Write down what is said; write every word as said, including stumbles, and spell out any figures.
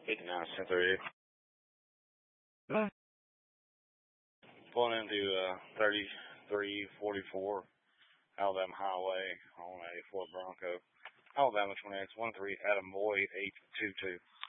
eighty-nine Center eight. Huh? Pulling into uh, thirty-three forty-four Alabama Highway on a Ford Bronco. Alabama twenty-eight one three Adam Boyd eight two two.